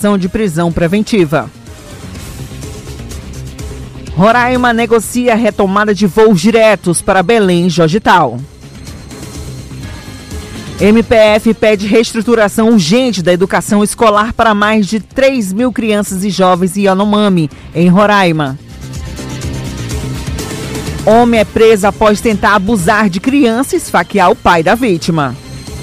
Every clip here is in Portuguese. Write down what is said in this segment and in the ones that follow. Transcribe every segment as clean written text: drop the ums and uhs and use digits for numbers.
revogação de prisão preventiva. Roraima negocia a retomada de voos diretos para Belém e Jorgital. MPF pede reestruturação urgente da educação escolar para mais de 3 mil crianças e jovens em Yanomami, em Roraima. Homem é preso após tentar abusar de criança e esfaquear o pai da vítima.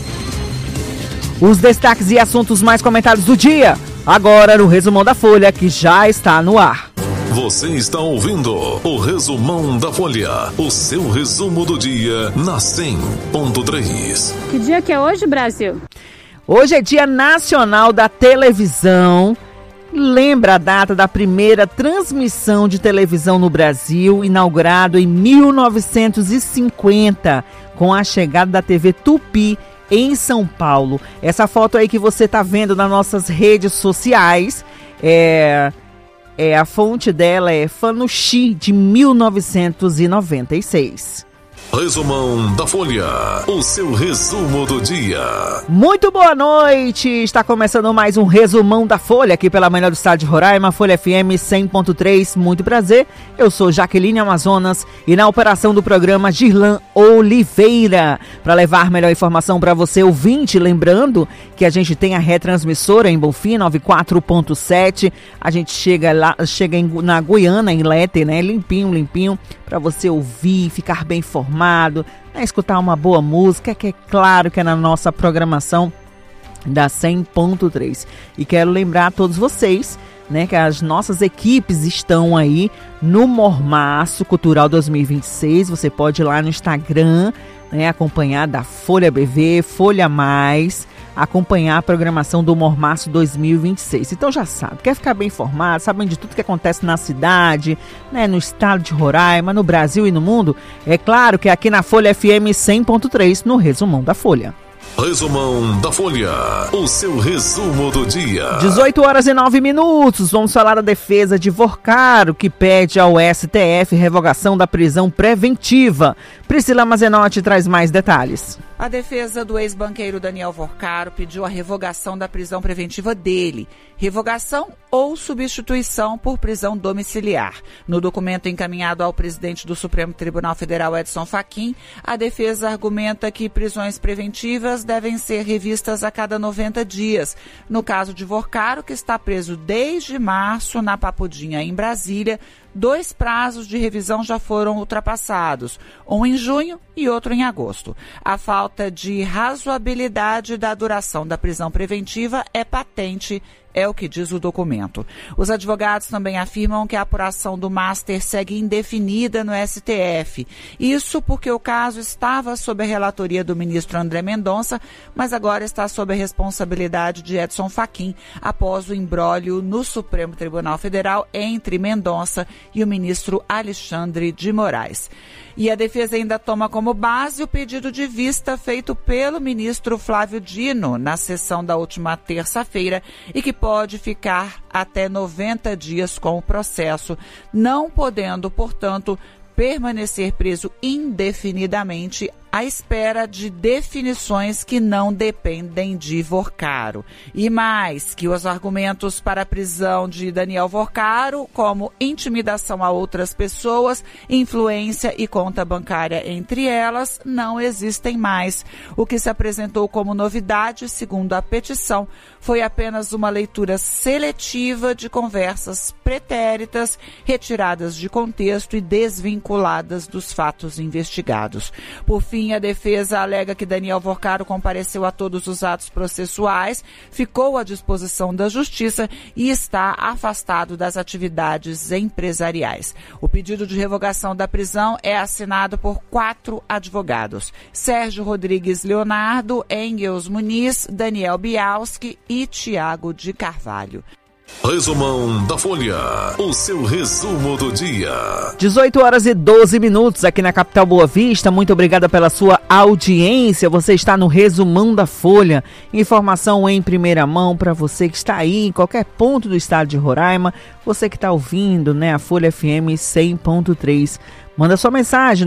Os destaques e assuntos mais comentados do dia, agora no Resumão da Folha, que já está no ar. Você está ouvindo o Resumão da Folha, o seu resumo do dia na 100.3. Que dia que é hoje, Brasil? Hoje é Dia Nacional da Televisão. Lembra a data da primeira transmissão de televisão no Brasil, inaugurado em 1950, com a chegada da TV Tupi em São Paulo. Essa foto aí que você está vendo nas nossas redes sociais a fonte dela é Fanuchi, de 1996. Resumão da Folha, o seu resumo do dia. Muito boa noite, está começando mais um Resumão da Folha, aqui pela manhã do estado de Roraima, Folha FM 100.3, muito prazer. Eu sou Jaqueline Amazonas e na operação do programa Girlan Oliveira, para levar melhor informação para você ouvinte, lembrando que a gente tem a retransmissora em Bonfim 94.7, a gente chega na Guiana, em Lete, né, limpinho, para você ouvir, ficar bem informado, né, escutar uma boa música, que é claro que é na nossa programação da 100.3. E quero lembrar a todos vocês, né, que as nossas equipes estão aí no Mormaço Cultural 2026. Você pode ir lá no Instagram, né, acompanhar da Folha BV, Folha Mais, acompanhar a programação do Mormaço 2026. Então já sabe, quer ficar bem informado, sabendo de tudo que acontece na cidade, né, no estado de Roraima, no Brasil e no mundo? É claro que é aqui na Folha FM 100.3, no Resumão da Folha. Resumão da Folha, o seu resumo do dia. 18h09, vamos falar da defesa de Vorcaro, que pede ao STF revogação da prisão preventiva. Priscila Mazenotti traz mais detalhes. A defesa do ex-banqueiro Daniel Vorcaro pediu a revogação da prisão preventiva dele. Revogação ou substituição por prisão domiciliar. No documento encaminhado ao presidente do Supremo Tribunal Federal, Edson Fachin, a defesa argumenta que prisões preventivas devem ser revistas a cada 90 dias. No caso de Vorcaro, que está preso desde março na Papudinha, em Brasília, 2 prazos de revisão já foram ultrapassados, um em junho e outro em agosto. A falta de razoabilidade da duração da prisão preventiva é patente, é o que diz o documento. Os advogados também afirmam que a apuração do Master segue indefinida no STF. Isso porque o caso estava sob a relatoria do ministro André Mendonça, mas agora está sob a responsabilidade de Edson Fachin, após o imbróglio no Supremo Tribunal Federal entre Mendonça e o ministro Alexandre de Moraes. E a defesa ainda toma como base o pedido de vista feito pelo ministro Flávio Dino na sessão da última terça-feira e que pode ficar até 90 dias com o processo, não podendo, portanto, permanecer preso indefinidamente à espera de definições que não dependem de Vorcaro. E mais, que os argumentos para a prisão de Daniel Vorcaro, como intimidação a outras pessoas, influência e conta bancária entre elas, não existem mais. O que se apresentou como novidade, segundo a petição, foi apenas uma leitura seletiva de conversas pretéritas, retiradas de contexto e desvinculadas dos fatos investigados. Por fim, a defesa alega que Daniel Vorcaro compareceu a todos os atos processuais, ficou à disposição da Justiça e está afastado das atividades empresariais. O pedido de revogação da prisão é assinado por 4 advogados: Sérgio Rodrigues Leonardo, Engels Muniz, Daniel Bialski e Tiago de Carvalho. Resumão da Folha, o seu resumo do dia. 18h12 aqui na capital Boa Vista. Muito obrigada pela sua audiência. Você está no Resumão da Folha. Informação em primeira mão para você que está aí em qualquer ponto do estado de Roraima. Você que está ouvindo, né, a Folha FM 100.3. Manda sua mensagem,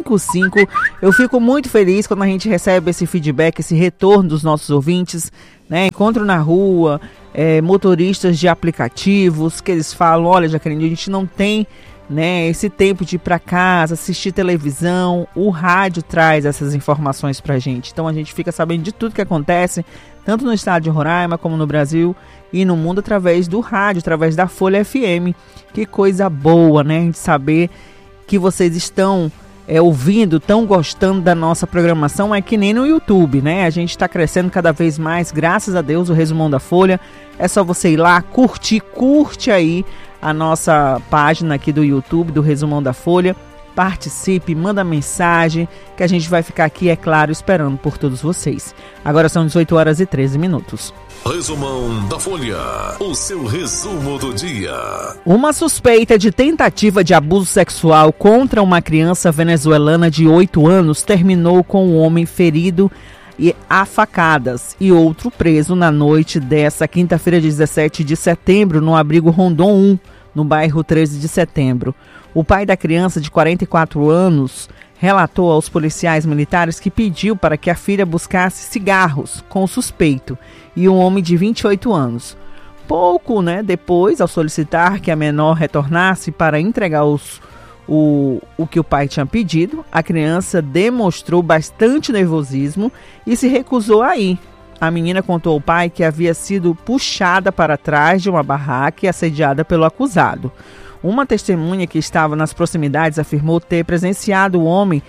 959-9115-2155. Eu fico muito feliz quando a gente recebe esse feedback, esse retorno dos nossos ouvintes, né? Encontro na rua, motoristas de aplicativos que eles falam, olha, Jaqueline, a gente não tem, né, esse tempo de ir para casa, assistir televisão. O rádio traz essas informações para a gente, então a gente fica sabendo de tudo que acontece, tanto no estado de Roraima como no Brasil e no mundo, através do rádio, através da Folha FM. Que coisa boa, né, a gente saber que vocês estão ouvindo, estão gostando da nossa programação. É que nem no YouTube, né? A gente está crescendo cada vez mais, graças a Deus, o Resumão da Folha. É só você ir lá, curte aí a nossa página aqui do YouTube, do Resumão da Folha. Participe, manda mensagem, que a gente vai ficar aqui, é claro, esperando por todos vocês. Agora são 18 horas e 13 minutos. Resumão da Folha, o seu resumo do dia. Uma suspeita de tentativa de abuso sexual contra uma criança venezuelana de 8 anos terminou com um homem ferido e a facadas e outro preso na noite dessa quinta-feira, 17 de setembro, no abrigo Rondon 1, no bairro 13 de setembro. O pai da criança, de 44 anos, relatou aos policiais militares que pediu para que a filha buscasse cigarros com o suspeito e um homem de 28 anos. Pouco, depois, ao solicitar que a menor retornasse para entregar o que o pai tinha pedido, a criança demonstrou bastante nervosismo e se recusou a ir. A menina contou ao pai que havia sido puxada para trás de uma barraca e assediada pelo acusado. Uma testemunha que estava nas proximidades afirmou ter presenciado o homem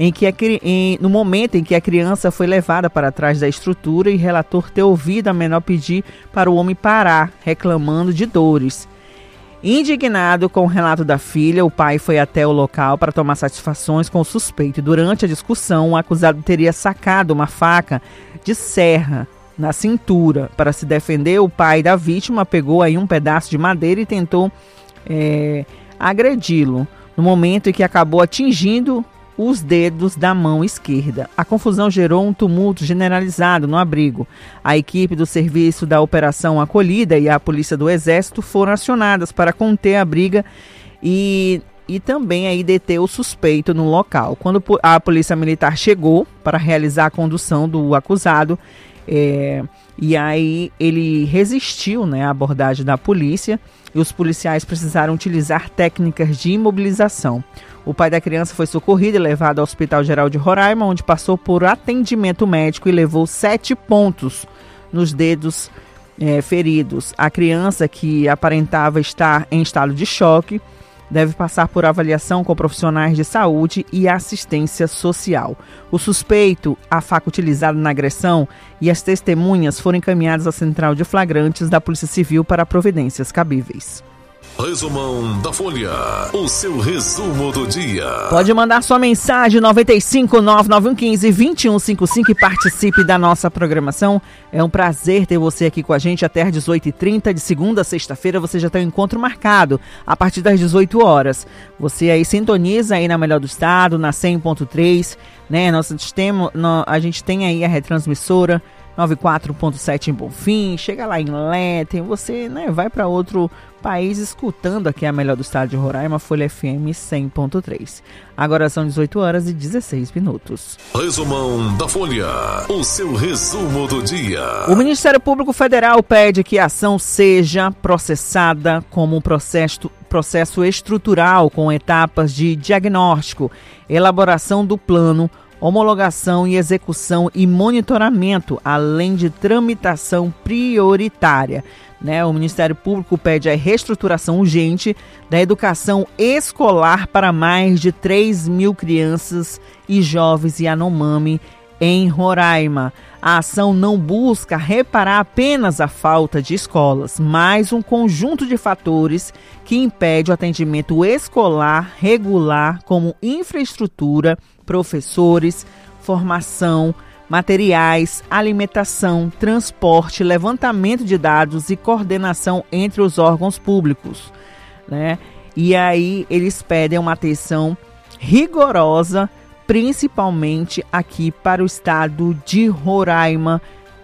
no momento em que a criança foi levada para trás da estrutura e relatou ter ouvido a menor pedir para o homem parar, reclamando de dores. Indignado com o relato da filha, o pai foi até o local para tomar satisfações com o suspeito. Durante a discussão, o acusado teria sacado uma faca de serra na cintura. Para se defender, o pai da vítima pegou aí um pedaço de madeira e tentou agredi-lo, no momento em que acabou atingindo os dedos da mão esquerda. A confusão gerou um tumulto generalizado no abrigo. A equipe do Serviço da Operação Acolhida e a Polícia do Exército foram acionadas para conter a briga e também aí deter o suspeito no local. Quando a Polícia Militar chegou para realizar a condução do acusado, e aí ele resistiu, à abordagem da polícia, e os policiais precisaram utilizar técnicas de imobilização. O pai da criança foi socorrido e levado ao Hospital Geral de Roraima, onde passou por atendimento médico e levou 7 pontos nos dedos feridos. A criança, que aparentava estar em estado de choque, deve passar por avaliação com profissionais de saúde e assistência social. O suspeito, a faca utilizada na agressão e as testemunhas foram encaminhadas à Central de Flagrantes da Polícia Civil para providências cabíveis. Resumão da Folha, o seu resumo do dia. Pode mandar sua mensagem 95-9915-2155 e participe da nossa programação. É um prazer ter você aqui com a gente até às 18h30, de segunda a sexta-feira. Você já tem um encontro marcado a partir das 18 horas. Você aí sintoniza aí na Melhor do Estado, na 100.3, a gente tem aí a retransmissora 94.7 em Bonfim, chega lá em Letem, você vai para outro país escutando aqui a Melhor do Estado de Roraima, Folha FM 100.3. Agora são 18 horas e 16 minutos. Resumão da Folha, o seu resumo do dia. O Ministério Público Federal pede que a ação seja processada como um processo estrutural com etapas de diagnóstico, elaboração do plano, homologação e execução e monitoramento, além de tramitação prioritária. O Ministério Público pede a reestruturação urgente da educação escolar para mais de 3 mil crianças e jovens Yanomami em Roraima. A ação não busca reparar apenas a falta de escolas, mas um conjunto de fatores que impede o atendimento escolar regular, como infraestrutura, professores, formação, materiais, alimentação, transporte, levantamento de dados e coordenação entre os órgãos públicos, E aí eles pedem uma atenção rigorosa, principalmente aqui para o estado de Roraima,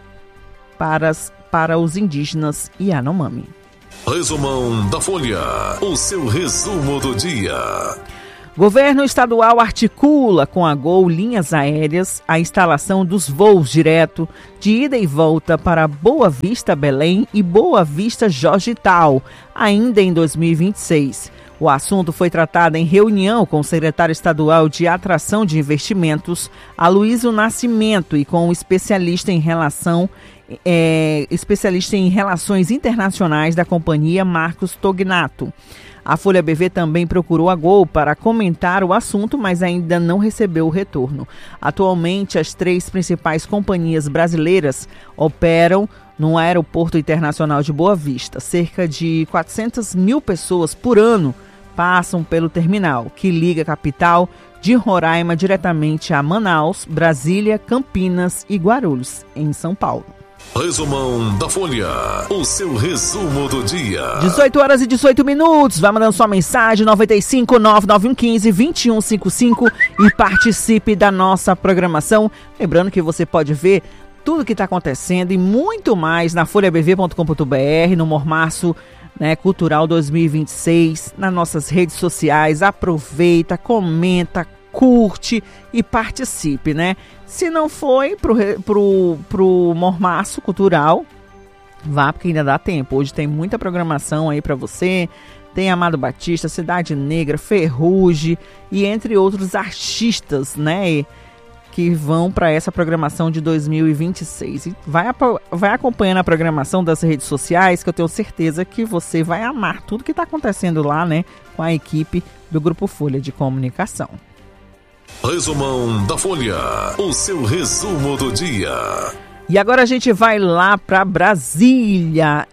para os indígenas Yanomami. Resumão da Folha, o seu resumo do dia. Governo estadual articula com a Gol Linhas Aéreas a instalação dos voos direto de ida e volta para Boa Vista, Belém e Boa Vista, Jorge Tal, ainda em 2026. O assunto foi tratado em reunião com o secretário estadual de Atração de Investimentos, Aloysio Nascimento, e com o especialista em Relações Internacionais da companhia, Marcos Tognato. A Folha BV também procurou a Gol para comentar o assunto, mas ainda não recebeu o retorno. Atualmente, as 3 principais companhias brasileiras operam no Aeroporto Internacional de Boa Vista. Cerca de 400 mil pessoas por ano passam pelo terminal, que liga a capital de Roraima diretamente a Manaus, Brasília, Campinas e Guarulhos, em São Paulo. Resumão da Folha, o seu resumo do dia. 18 horas e 18 minutos. Vai mandando sua mensagem 95 9915 2155 e participe da nossa programação. Lembrando que você pode ver tudo que está acontecendo e muito mais na folhabv.com.br, no Mormaço, né, Cultural 2026, nas nossas redes sociais. Aproveita, comenta, curte e participe, né? Se não foi pro Mormaço Cultural, vá, porque ainda dá tempo. Hoje tem muita programação aí para você. Tem Amado Batista, Cidade Negra, Ferrugem e entre outros artistas, né, que vão para essa programação de 2026. E vai acompanhando a programação das redes sociais, que eu tenho certeza que você vai amar tudo que está acontecendo lá, né, com a equipe do Grupo Folha de Comunicação. Resumão da Folha, o seu resumo do dia. E agora a gente vai lá para Brasília.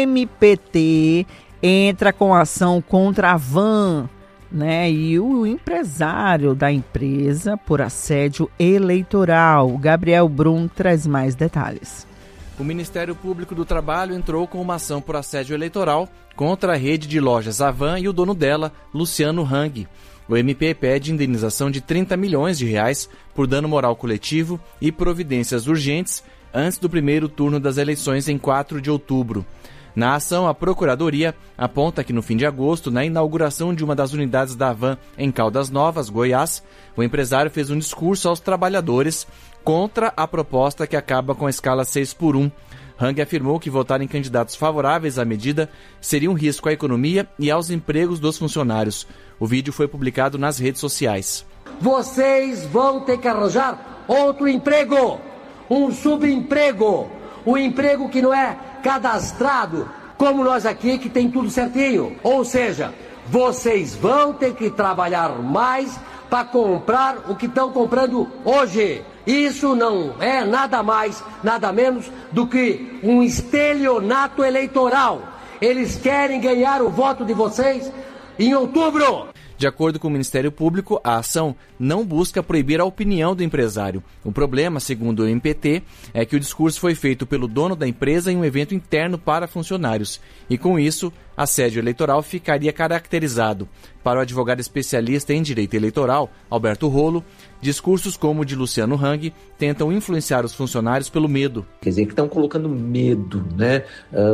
MPT entra com ação contra a Van, né, e o empresário da empresa por assédio eleitoral. Gabriel Brum traz mais detalhes. O Ministério Público do Trabalho entrou com uma ação por assédio eleitoral contra a rede de lojas Avan e o dono dela, Luciano Hang. O MP pede indenização de R$30 milhões por dano moral coletivo e providências urgentes antes do primeiro turno das eleições em 4 de outubro. Na ação, a Procuradoria aponta que no fim de agosto, na inauguração de uma das unidades da Avan em Caldas Novas, Goiás, o empresário fez um discurso aos trabalhadores contra a proposta que acaba com a escala 6x1. Hang afirmou que votar em candidatos favoráveis à medida seria um risco à economia e aos empregos dos funcionários. O vídeo foi publicado nas redes sociais. Vocês vão ter que arranjar outro emprego, um subemprego, um emprego que não é cadastrado, como nós aqui, que tem tudo certinho. Ou seja, vocês vão ter que trabalhar mais para comprar o que estão comprando hoje. Isso não é nada mais, nada menos do que um estelionato eleitoral. Eles querem ganhar o voto de vocês em outubro. De acordo com o Ministério Público, a ação não busca proibir a opinião do empresário. O problema, segundo o MPT, é que o discurso foi feito pelo dono da empresa em um evento interno para funcionários. E com isso, assédio eleitoral ficaria caracterizado. Para o advogado especialista em direito eleitoral, Alberto Rolo, discursos como o de Luciano Hang tentam influenciar os funcionários pelo medo. Quer dizer, que estão colocando medo, né?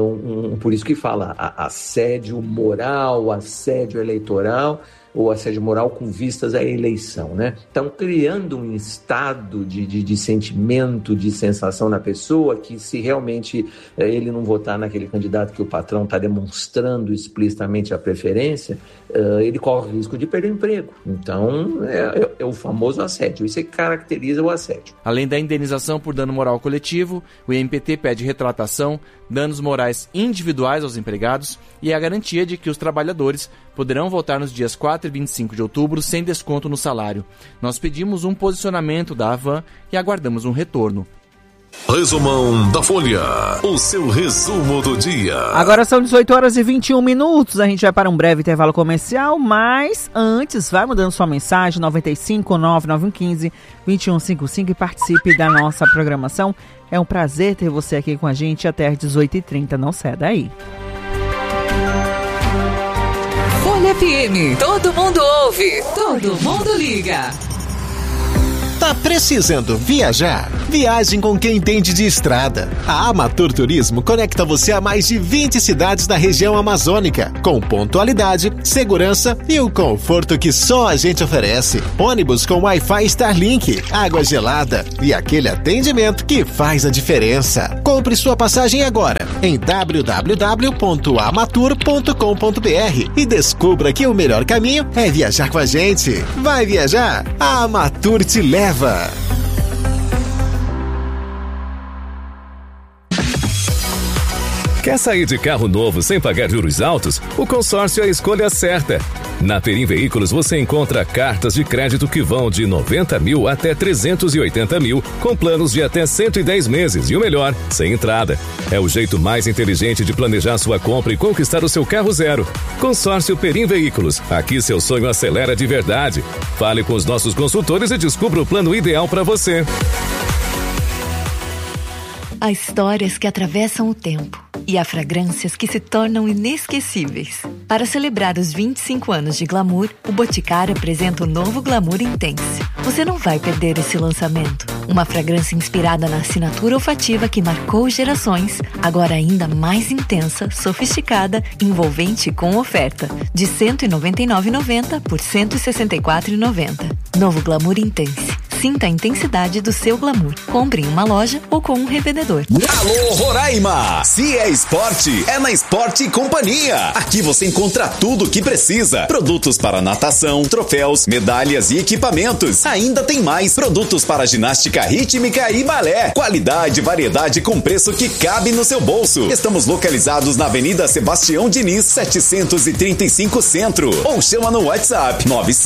Por isso que fala assédio moral, assédio eleitoral, ou assédio moral com vistas à eleição, né? Estão criando um estado de sentimento, de sensação na pessoa, que se realmente ele não votar naquele candidato que o patrão está demonstrando explicitamente a preferência, ele corre o risco de perder o emprego. Então, é o famoso assédio. Isso é que caracteriza o assédio. Além da indenização por dano moral coletivo, o IMPT pede retratação, danos morais individuais aos empregados e a garantia de que os trabalhadores poderão votar nos dias 4 e 25 de outubro sem desconto no salário. Nós pedimos um posicionamento da Avan e aguardamos um retorno. Resumão da Folha, o seu resumo do dia. Agora são 18 horas e 21 minutos, a gente vai para um breve intervalo comercial, mas antes vai mandando sua mensagem 95 9915 2155 e participe da nossa programação. É um prazer ter você aqui com a gente até às 18h30, não sai daí. Folha FM, todo mundo ouve, todo mundo liga. Tá Tá precisando viajar? Viagem com quem entende de estrada. A Amatur Turismo conecta você a mais de 20 cidades da região amazônica, com pontualidade, segurança e o conforto que só a gente oferece. Ônibus com Wi-Fi Starlink, água gelada e aquele atendimento que faz a diferença. Compre sua passagem agora em www.amatur.com.br e descubra que o melhor caminho é viajar com a gente. Vai viajar? A Amatur te leva. Quer sair de carro novo sem pagar juros altos? O consórcio é a escolha certa. Na Perim Veículos você encontra cartas de crédito que vão de 90 mil até 380 mil, com planos de até 110 meses e o melhor, sem entrada. É o jeito mais inteligente de planejar sua compra e conquistar o seu carro zero. Consórcio Perim Veículos. Aqui seu sonho acelera de verdade. Fale com os nossos consultores e descubra o plano ideal para você. Há histórias que atravessam o tempo e há fragrâncias que se tornam inesquecíveis. Para celebrar os 25 anos de Glamour, o Boticário apresenta o novo Glamour Intense. Você não vai perder esse lançamento. Uma fragrância inspirada na assinatura olfativa que marcou gerações, agora ainda mais intensa, sofisticada, envolvente e com oferta. De R$ 199,90 por R$ 164,90. Novo Glamour Intense. Sinta a intensidade do seu glamour. Compre em uma loja ou com um revendedor. Alô, Roraima! Se é esporte, é na Esporte Companhia. Aqui você encontra tudo o que precisa. Produtos para natação, troféus, medalhas e equipamentos. Ainda tem mais produtos para ginástica rítmica e balé. Qualidade e variedade com preço que cabe no seu bolso. Estamos localizados na Avenida Sebastião Diniz, 735 Centro. Ou chama no WhatsApp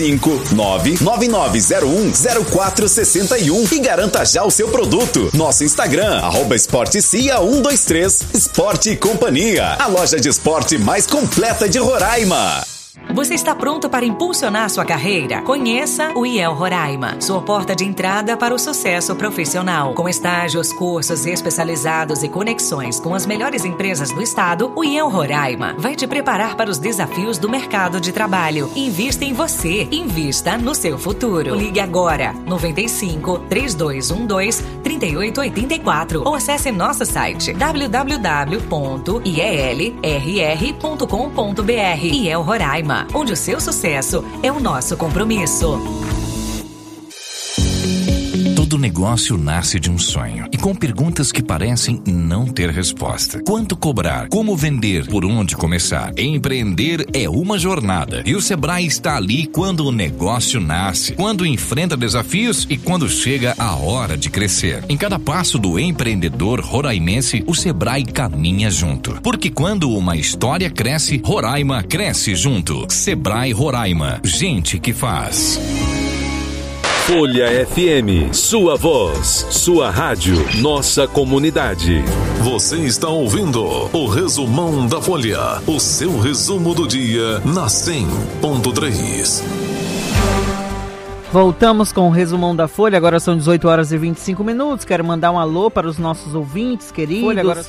959-9901-0461 e garanta já o seu produto. Nosso Instagram, @esportecia123. Esporte Companhia, a loja de esporte mais completa de Roraima. Você está pronto para impulsionar sua carreira? Conheça o IEL Roraima, sua porta de entrada para o sucesso profissional. Com estágios, cursos especializados e conexões com as melhores empresas do estado, o IEL Roraima vai te preparar para os desafios do mercado de trabalho. Invista em você, invista no seu futuro. Ligue agora, 95-3212-3884 ou acesse nosso site www.ielrr.com.br. IEL Roraima, onde o seu sucesso é o nosso compromisso. Todo negócio nasce de um sonho e com perguntas que parecem não ter resposta. Quanto cobrar? Como vender? Por onde começar? Empreender é uma jornada e o Sebrae está ali quando o negócio nasce, quando enfrenta desafios e quando chega a hora de crescer. Em cada passo do empreendedor roraimense, o Sebrae caminha junto. Porque quando uma história cresce, Roraima cresce junto. Sebrae Roraima. Gente que faz. Folha FM, sua voz, sua rádio, nossa comunidade. Você está ouvindo o Resumão da Folha, o seu resumo do dia na 100.3. Voltamos com o Resumão da Folha, agora são 18 horas e 25 minutos. Quero mandar um alô para os nossos ouvintes queridos. Folha, agora...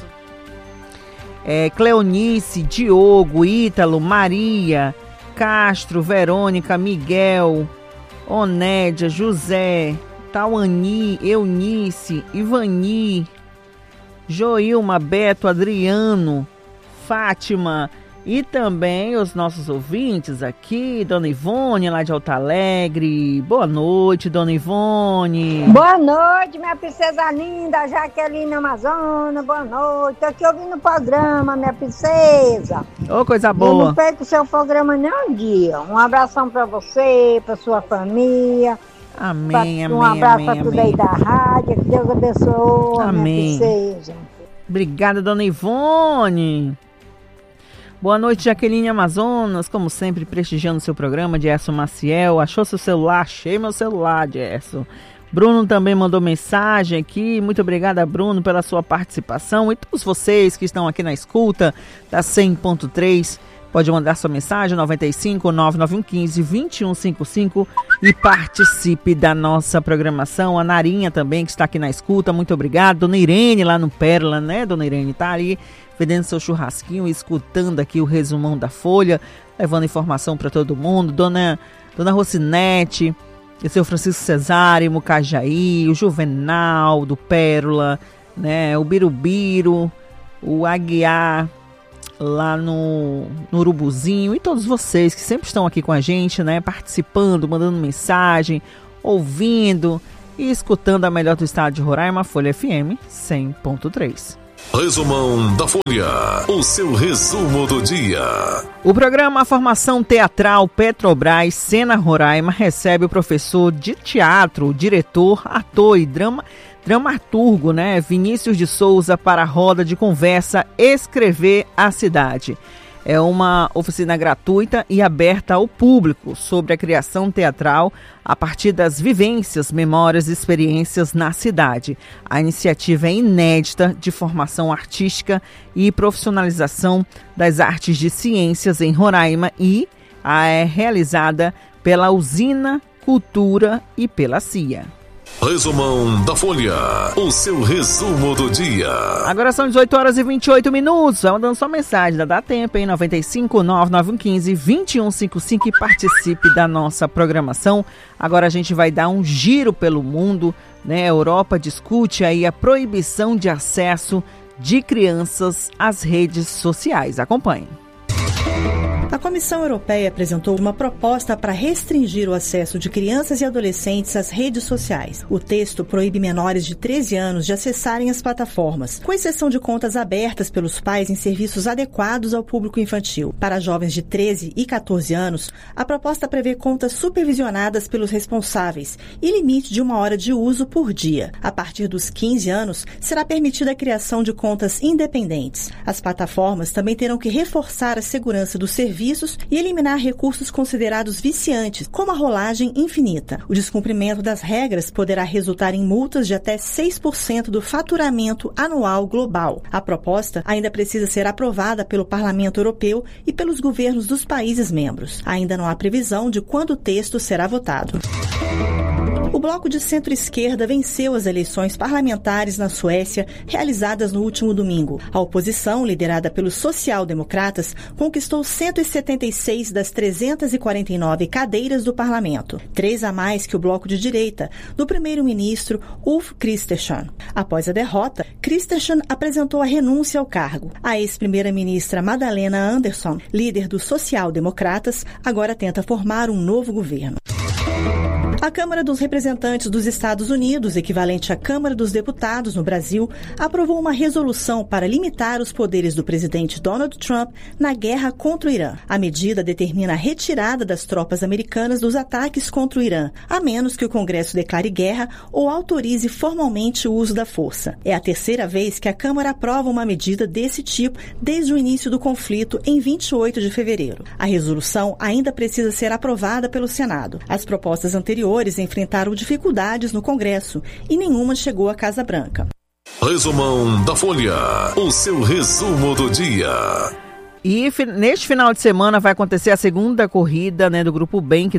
Cleonice, Diogo, Ítalo, Maria, Castro, Verônica, Miguel, Onédia, José, Tauani, Eunice, Ivani, Joilma, Beto, Adriano, Fátima e também os nossos ouvintes aqui, Dona Ivone, lá de Alto Alegre. Boa noite, Dona Ivone. Boa noite, minha princesa linda, Jaqueline Amazonas. Boa noite, tô aqui ouvindo o programa, minha princesa. Ô, coisa boa. Eu não perco o seu programa nem um dia. Um abração pra você, pra sua família. Amém, amém, um abraço amém, pra tudo amém. aí da rádio, que Deus abençoe, Amém. minha princesa. Obrigada, Dona Ivone. Boa noite, Jaqueline Amazonas, como sempre, prestigiando o seu programa, Gerson Maciel. Achou seu celular? Achei meu celular, Gerson. Bruno também mandou mensagem aqui. Muito obrigada, Bruno, pela sua participação. E todos vocês que estão aqui na escuta da 100.3, pode mandar sua mensagem, 95 9915 2155 e participe da nossa programação. A Narinha também, que está aqui na escuta, muito obrigado. Dona Irene, lá no Pérola, né, Dona Irene? Tá ali vendendo seu churrasquinho e escutando aqui o Resumão da Folha, levando informação para todo mundo. Dona Rocinete, o seu Francisco Cesário, Mucajaí, o Juvenal, do Pérola, né? O Birubiru, o Aguiar, lá no Urubuzinho, e todos vocês que sempre estão aqui com a gente, né? Participando, mandando mensagem, ouvindo e escutando a melhor do estado de Roraima, Folha FM 100.3. Resumão da Folha, o seu resumo do dia. O programa Formação Teatral Petrobras Cena Roraima recebe o professor de teatro, diretor, ator e dramaturgo, né, Vinícius de Souza, para a roda de conversa Escrever a Cidade. É uma oficina gratuita e aberta ao público sobre a criação teatral a partir das vivências, memórias e experiências na cidade. A iniciativa é inédita de formação artística e profissionalização das artes de ciências em Roraima e é realizada pela Usina Cultura e pela CIA. Resumão da Folha, o seu resumo do dia. Agora são 18 horas e 28 minutos. Vai mandando sua mensagem, dá tempo, hein? 95-99115-2155 e participe da nossa programação. Agora a gente vai dar um giro pelo mundo, né? A Europa discute aí a proibição de acesso de crianças às redes sociais. Acompanhe. A Comissão Europeia apresentou uma proposta para restringir o acesso de crianças e adolescentes às redes sociais. O texto proíbe menores de 13 anos de acessarem as plataformas, com exceção de contas abertas pelos pais em serviços adequados ao público infantil. Para jovens de 13 e 14 anos, a proposta prevê contas supervisionadas pelos responsáveis e limite de 1 hora de uso por dia. A partir dos 15 anos, será permitida a criação de contas independentes. As plataformas também terão que reforçar a segurança dos serviços e eliminar recursos considerados viciantes, como a rolagem infinita. O descumprimento das regras poderá resultar em multas de até 6% do faturamento anual global. A proposta ainda precisa ser aprovada pelo Parlamento Europeu e pelos governos dos países membros. Ainda não há previsão de quando o texto será votado. O bloco de centro-esquerda venceu as eleições parlamentares na Suécia, realizadas no último domingo. A oposição, liderada pelos social-democratas, conquistou 176 das 349 cadeiras do parlamento, 3 a mais que o bloco de direita, do primeiro-ministro Ulf Kristersson. Após a derrota, Kristersson apresentou a renúncia ao cargo. A ex-primeira-ministra Magdalena Andersson, líder dos social-democratas, agora tenta formar um novo governo. A Câmara dos Representantes dos Estados Unidos, equivalente à Câmara dos Deputados no Brasil, aprovou uma resolução para limitar os poderes do presidente Donald Trump na guerra contra o Irã. A medida determina a retirada das tropas americanas dos ataques contra o Irã, a menos que o Congresso declare guerra ou autorize formalmente o uso da força. É a terceira vez que a Câmara aprova uma medida desse tipo desde o início do conflito, em 28 de fevereiro. A resolução ainda precisa ser aprovada pelo Senado. As propostas anteriores enfrentaram dificuldades no Congresso e nenhuma chegou à Casa Branca. Resumão da Folha, o seu resumo do dia. E neste final de semana vai acontecer a segunda corrida, né, do Grupo Bank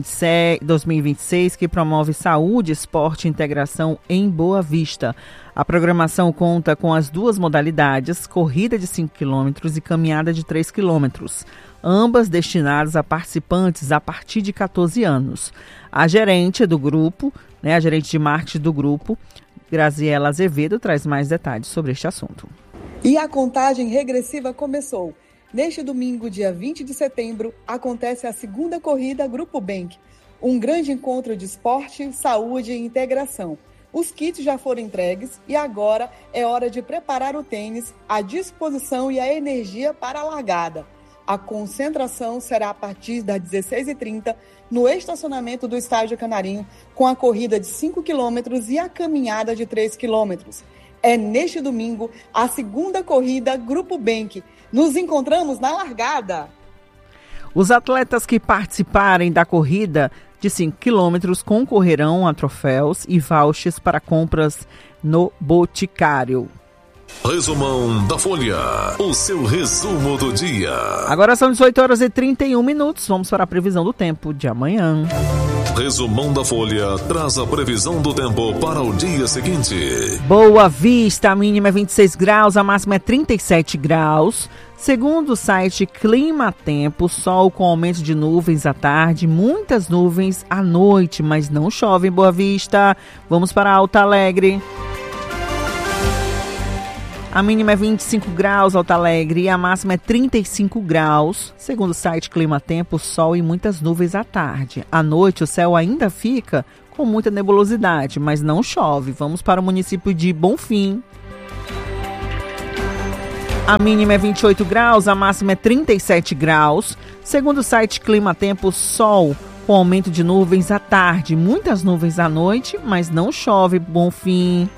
2026, que promove saúde, esporte e integração em Boa Vista. A programação conta com as duas modalidades, corrida de 5 km e caminhada de 3 km, ambas destinadas a participantes a partir de 14 anos. A gerente do grupo, né, a gerente de marketing do grupo, Graziela Azevedo, traz mais detalhes sobre este assunto. E a contagem regressiva começou. Neste domingo, dia 20 de setembro, acontece a segunda corrida Grupo Bank, um grande encontro de esporte, saúde e integração. Os kits já foram entregues e agora é hora de preparar o tênis, a disposição e a energia para a largada. A concentração será a partir das 16h30 no estacionamento do Estádio Canarinho, com a corrida de 5 km e a caminhada de 3 km. É neste domingo a segunda corrida Grupo Bank. Nos encontramos na largada. Os atletas que participarem da corrida de 5 quilômetros concorrerão a troféus e vouchers para compras no Boticário. Resumão da Folha, o seu resumo do dia. Agora são 18 horas e 31 minutos. Vamos para a previsão do tempo de amanhã. Resumão da Folha traz a previsão do tempo para o dia seguinte. Boa Vista, a mínima é 26 graus, a máxima é 37 graus. Segundo o site Clima Tempo, sol com aumento de nuvens à tarde, muitas nuvens à noite, mas não chove em Boa Vista. Vamos para Alto Alegre. A mínima é 25 graus, Alto Alegre, e a máxima é 35 graus. Segundo o site Clima Tempo, sol e muitas nuvens à tarde. À noite, o céu ainda fica com muita nebulosidade, mas não chove. Vamos para o município de Bonfim. A mínima é 28 graus, a máxima é 37 graus. Segundo o site Clima Tempo, sol com aumento de nuvens à tarde. Muitas nuvens à noite, mas não chove. Bonfim.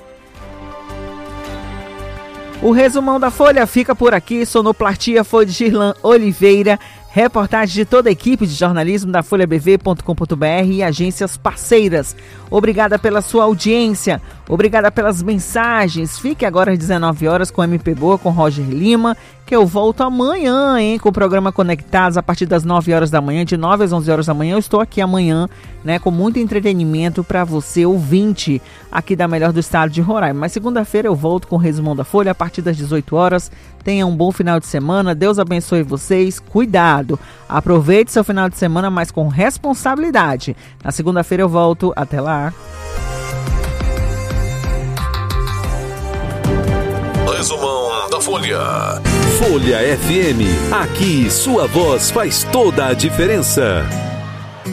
O resumão da Folha fica por aqui. Sonoplastia foi de Girlan Oliveira. Reportagem de toda a equipe de jornalismo da folhabv.com.br e agências parceiras. Obrigada pela sua audiência, obrigada pelas mensagens. Fique agora às 19 horas com MP Boa, com Roger Lima, que eu volto amanhã, com o programa Conectados a partir das 9 horas da manhã, de 9 às 11 horas da manhã. Eu estou aqui amanhã, com muito entretenimento para você, ouvinte, aqui da Melhor do Estado de Roraima. Mas segunda-feira eu volto com o resumão da Folha a partir das 18 horas. Tenha um bom final de semana, Deus abençoe vocês, cuidado, aproveite seu final de semana, mas com responsabilidade. Na segunda-feira eu volto, até lá. Resumão da Folha. Folha FM, aqui sua voz faz toda a diferença.